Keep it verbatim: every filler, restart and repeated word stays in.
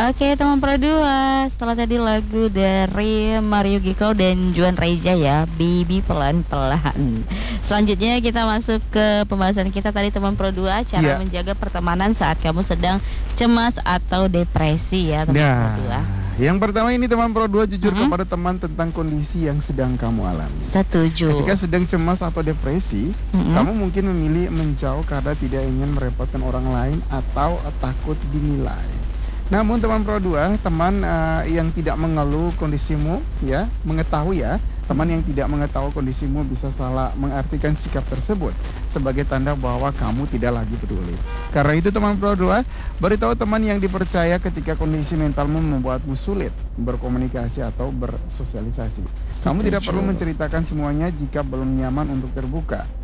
Oke teman Pro dua, setelah tadi lagu dari Mario Giko dan Juan Reja ya, Baby Pelan-Pelan. Selanjutnya kita masuk ke pembahasan kita tadi teman Pro dua, cara Iya. menjaga pertemanan saat kamu sedang cemas atau depresi ya teman Pro Nah, dua. yang pertama ini teman Pro dua jujur Mhm. kepada teman tentang kondisi yang sedang kamu alami. Setuju. Ketika sedang cemas atau depresi, Mhm. kamu mungkin memilih menjauh karena tidak ingin merepotkan orang lain atau takut dinilai. Namun teman Pro dua, teman eh, yang tidak mengeluh kondisimu ya, mengetahui ya, teman yang tidak mengetahui kondisimu bisa salah mengartikan sikap tersebut sebagai tanda bahwa kamu tidak lagi peduli. Karena itu teman Pro dua, beritahu teman yang dipercaya ketika kondisi mentalmu membuatmu sulit berkomunikasi atau bersosialisasi. Kamu tidak Setuju. perlu menceritakan semuanya jika belum nyaman untuk terbuka.